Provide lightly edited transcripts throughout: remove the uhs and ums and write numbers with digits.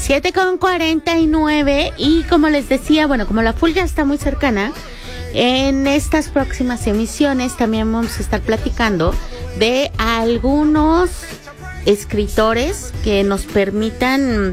7:49 y como les decía, bueno, como la full ya está muy cercana, en estas próximas emisiones también vamos a estar platicando de algunos escritores que nos permitan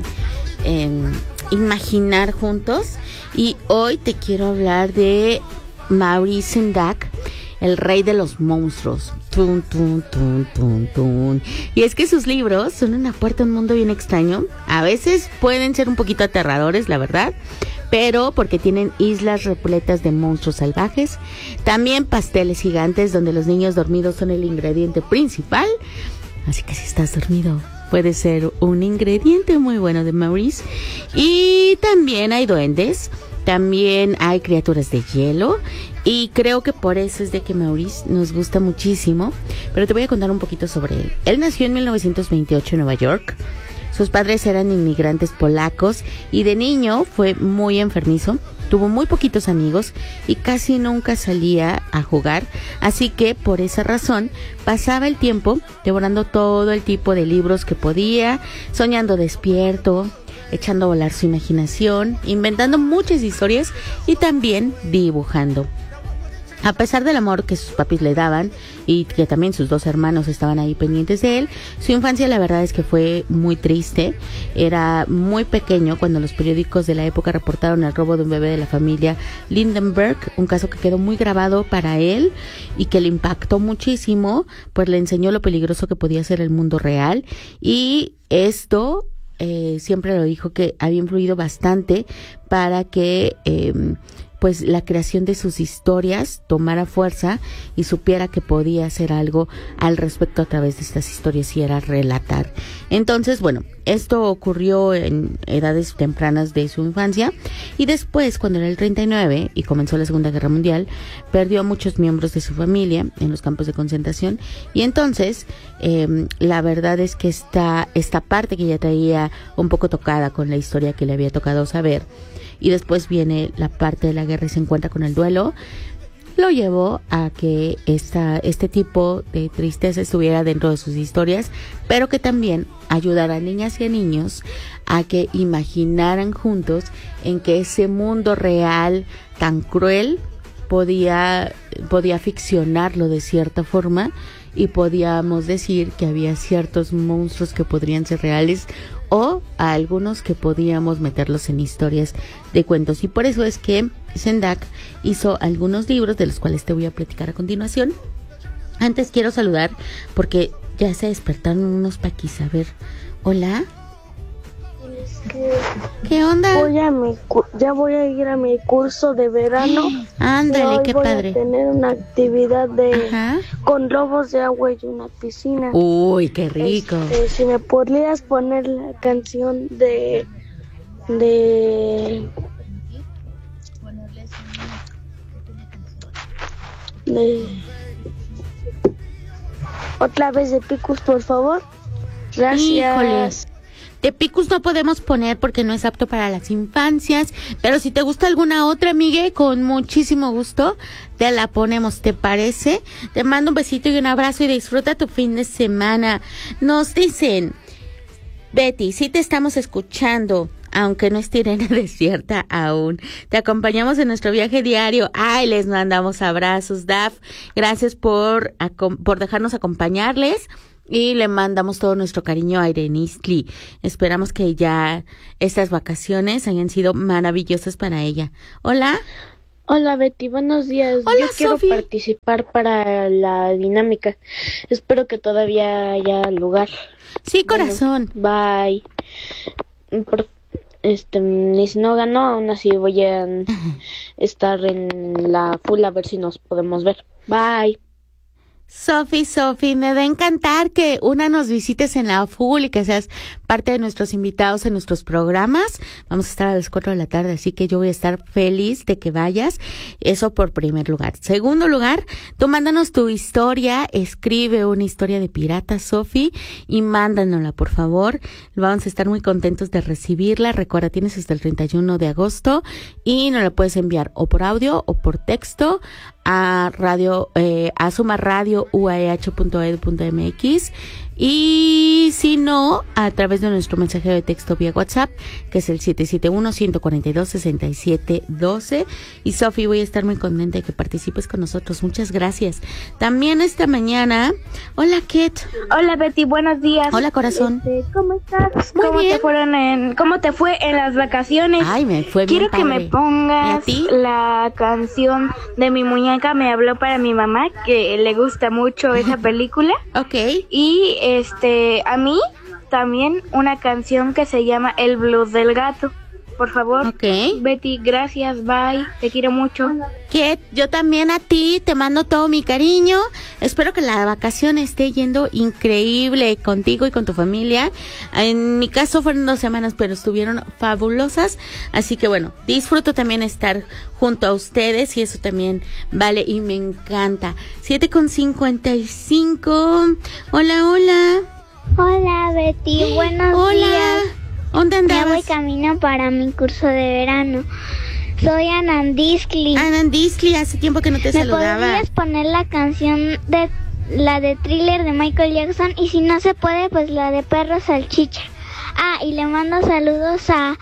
imaginar juntos. Y hoy te quiero hablar de Maurice Sendak, el rey de los monstruos. Tun, tun, tun, tun, tun. Y es que sus libros son una puerta a un mundo bien extraño. A veces pueden ser un poquito aterradores, la verdad, pero porque tienen islas repletas de monstruos salvajes. También pasteles gigantes donde los niños dormidos son el ingrediente principal. Así que si estás dormido, puede ser un ingrediente muy bueno de Maurice. Y también hay duendes, también hay criaturas de hielo. Y creo que por eso es de que Maurice nos gusta muchísimo. Pero te voy a contar un poquito sobre él. Él nació en 1928 en Nueva York. Sus padres eran inmigrantes polacos y de niño fue muy enfermizo. Tuvo muy poquitos amigos y casi nunca salía a jugar. Así que por esa razón pasaba el tiempo devorando todo el tipo de libros que podía, soñando despierto, echando a volar su imaginación, inventando muchas historias y también dibujando. A pesar del amor que sus papis le daban y que también sus dos hermanos estaban ahí pendientes de él, su infancia la verdad es que fue muy triste. Era muy pequeño cuando los periódicos de la época reportaron el robo de un bebé de la familia Lindenberg, un caso que quedó muy grabado para él y que le impactó muchísimo, pues le enseñó lo peligroso que podía ser el mundo real. Y esto siempre lo dijo que había influido bastante para que pues la creación de sus historias tomara fuerza y supiera que podía hacer algo al respecto a través de estas historias y era relatar. Entonces, bueno, esto ocurrió en edades tempranas de su infancia y después, cuando era el 39 y comenzó la Segunda Guerra Mundial, perdió a muchos miembros de su familia en los campos de concentración y entonces la verdad es que esta parte que ya traía un poco tocada con la historia que le había tocado saber, y después viene la parte de la guerra y se encuentra con el duelo, lo llevó a que este tipo de tristeza estuviera dentro de sus historias, pero que también ayudara a niñas y a niños a que imaginaran juntos en que ese mundo real tan cruel podía ficcionarlo de cierta forma y podíamos decir que había ciertos monstruos que podrían ser reales o a algunos que podíamos meterlos en historias de cuentos. Y por eso es que Sendak hizo algunos libros de los cuales te voy a platicar a continuación. Antes quiero saludar porque ya se despertaron unos paquis. A ver, hola. ¿Qué onda? Ya voy a ir a mi curso de verano. Ándale, qué padre. Voy a tener una actividad con globos de agua y una piscina. Uy, qué rico. Si me podrías poner la canción de otra vez de Picus, por favor. Gracias. Híjole. De Picus no podemos poner porque no es apto para las infancias, pero si te gusta alguna otra, amigue, con muchísimo gusto te la ponemos, ¿te parece? Te mando un besito y un abrazo y disfruta tu fin de semana. Nos dicen, Betty, sí te estamos escuchando, aunque no es Tirena Desierta aún. Te acompañamos en nuestro viaje diario. Ay, les mandamos abrazos, Daf. Gracias por dejarnos acompañarles. Y le mandamos todo nuestro cariño a Irenistli. Esperamos que ya estas vacaciones hayan sido maravillosas para ella. Hola. Hola Betty, buenos días. Hola, yo quiero Sofi. participar para la dinámica. Espero que todavía haya lugar. Sí, corazón. Bueno, bye. Y si no ganó, aún así voy a estar en la full a ver si nos podemos ver. Bye. Sofi, me va a encantar que nos visites en la full y que seas parte de nuestros invitados en nuestros programas. Vamos a estar a las 4 de la tarde, así que yo voy a estar feliz de que vayas. Eso por primer lugar. Segundo lugar, tú mándanos tu historia, escribe una historia de pirata, Sofi, y mándanosla, por favor. Vamos a estar muy contentos de recibirla. Recuerda, tienes hasta el 31 de agosto y nos la puedes enviar o por audio o por texto a sumarradiouah.edu.mx Y si no, a través de nuestro mensaje de texto vía WhatsApp, que es el 771-142-6712. Y Sofi, voy a estar muy contenta de que participes con nosotros. Muchas gracias. También esta mañana, hola Kate. Hola Betty, buenos días. Hola corazón. ¿Cómo estás? Muy bien. ¿Cómo te fue en las vacaciones? Ay, me fue bien Quiero que padre. me pongas ¿Y a ti? la canción de Mi muñeca me habló para mi mamá, que le gusta mucho esa película. Ok. Y a mí también una canción que se llama El blues del gato. Por favor. Ok. Betty, gracias, bye. Te quiero mucho. Kate, yo también a ti te mando todo mi cariño. Espero que la vacación esté yendo increíble contigo y con tu familia. En mi caso fueron 2 semanas, pero estuvieron fabulosas. Así que bueno, disfruto también estar junto a ustedes y eso también vale y me encanta. 7:55. Hola, hola. Hola Betty, buenos Hola. días. ¿Dónde Ya voy andabas? camino para mi curso de verano. Soy Anandisli. Anandisli, hace tiempo que no te ¿Me saludaba. podrías poner la canción de la de Thriller de Michael Jackson? Y si no se puede, pues la de Perro Salchicha. Ah, y le mando saludos a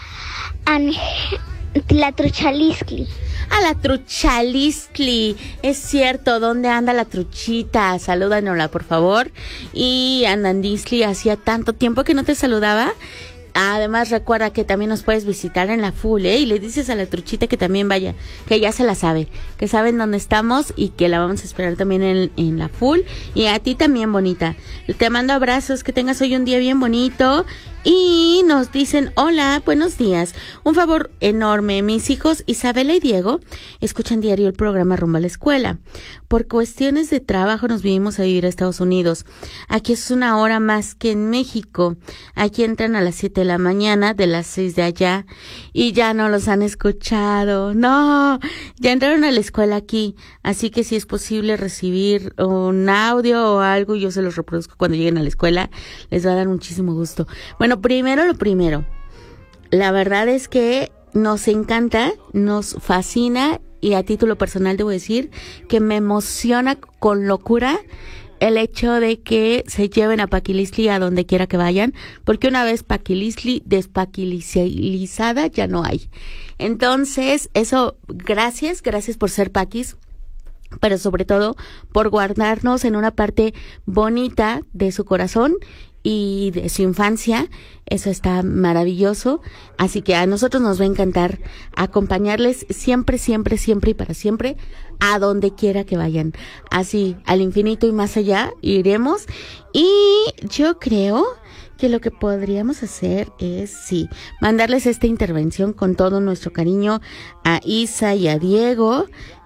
la Truchalisli. A la Truchalistli, es cierto, ¿dónde anda la truchita? Salúdanosla, por favor. Y Anandisli, hacía tanto tiempo que no te saludaba. Además, recuerda que también nos puedes visitar en la full, y le dices a la truchita que también vaya, que ya se la sabe, que saben dónde estamos y que la vamos a esperar también en la full. Y a ti también, bonita. Te mando abrazos, que tengas hoy un día bien bonito. Y nos dicen, hola, buenos días. Un favor enorme, mis hijos Isabela y Diego escuchan diario el programa Rumbo a la Escuela. Por cuestiones de trabajo nos vinimos a vivir a Estados Unidos. Aquí es 1 hora más que en México. Aquí entran a las 7 de la mañana, de las 6 de allá, y ya no los han escuchado. No, ya entraron a la escuela aquí, así que si es posible recibir un audio o algo, yo se los reproduzco cuando lleguen a la escuela. Les va a dar muchísimo gusto. Bueno, primero lo primero, la verdad es que nos encanta, nos fascina y a título personal debo decir que me emociona con locura el hecho de que se lleven a Paquilistli a donde quiera que vayan, porque una vez Paquilistli despaquilizada ya no hay. Entonces, eso, gracias por ser Paquis, pero sobre todo por guardarnos en una parte bonita de su corazón y de su infancia. Eso está maravilloso, así que a nosotros nos va a encantar acompañarles siempre y para siempre a donde quiera que vayan, así al infinito y más allá iremos. Y yo creo que lo que podríamos hacer es, sí, mandarles esta intervención con todo nuestro cariño a Isa y a Diego,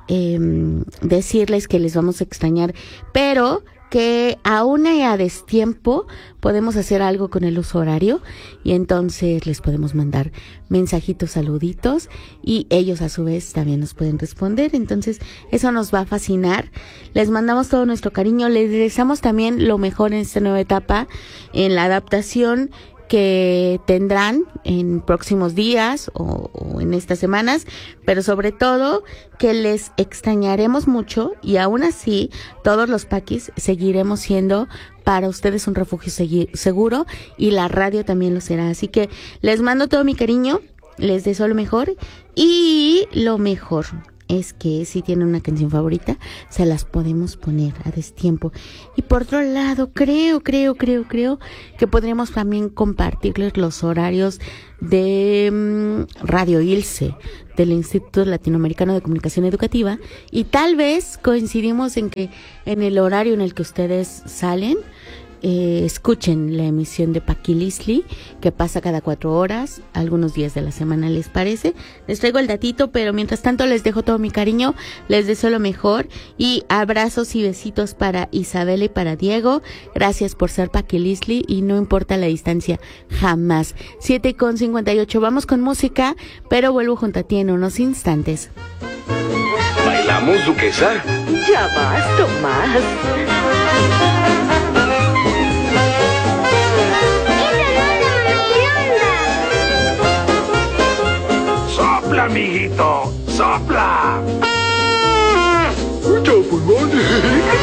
decirles que les vamos a extrañar, pero que aún a destiempo podemos hacer algo con el uso horario y entonces les podemos mandar mensajitos, saluditos y ellos a su vez también nos pueden responder. Entonces eso nos va a fascinar. Les mandamos todo nuestro cariño, les deseamos también lo mejor en esta nueva etapa, en la adaptación que tendrán en próximos días o en estas semanas, pero sobre todo que les extrañaremos mucho y aún así todos los Paquis seguiremos siendo para ustedes un refugio seguro y la radio también lo será. Así que les mando todo mi cariño, les deseo lo mejor y lo mejor es que si tienen una canción favorita, se las podemos poner a destiempo. Y por otro lado, creo que podríamos también compartirles los horarios de Radio ILSE, del Instituto Latinoamericano de Comunicación Educativa, y tal vez coincidimos en que en el horario en el que ustedes salen, escuchen la emisión de Paquilistli, que pasa cada 4 horas, algunos días de la semana, ¿les parece? Les traigo el datito, pero mientras tanto les dejo todo mi cariño, les deseo lo mejor y abrazos y besitos para Isabela y para Diego. Gracias por ser Paquilistli y no importa la distancia, jamás. 7:58, vamos con música, pero vuelvo junto a ti en unos instantes. ¿Bailamos, duquesa? Ya vas, Tomás. ¡Sopla, amiguito! ¡Sopla! ¡Ya, pulmón!